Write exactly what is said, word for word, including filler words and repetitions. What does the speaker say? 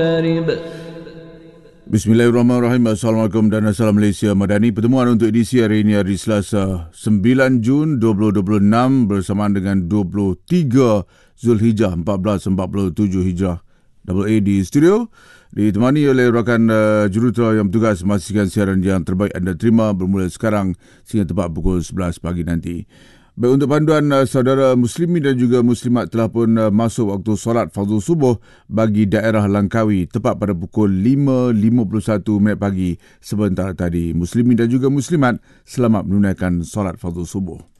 Bismillahirrahmanirrahim. Assalamualaikum dan Assalam Malaysia Madani. Pertemuan untuk edisi hari ini hari Selasa sembilan Jun dua ribu dua puluh enam bersamaan dengan dua puluh tiga Zulhijjah empat belas empat puluh tujuh Hijrah. Double A di studio ditemani oleh rakan uh, jurutera yang bertugas memastikan siaran yang terbaik anda terima bermula sekarang sehingga tepat pukul sebelas pagi nanti. Baik, untuk panduan uh, saudara muslimin dan juga muslimat telah pun uh, masuk waktu solat fardhu subuh bagi daerah Langkawi tepat pada pukul lima lima puluh satu minit pagi sebentar tadi. Muslimin dan juga muslimat selamat menunaikan solat fardhu subuh.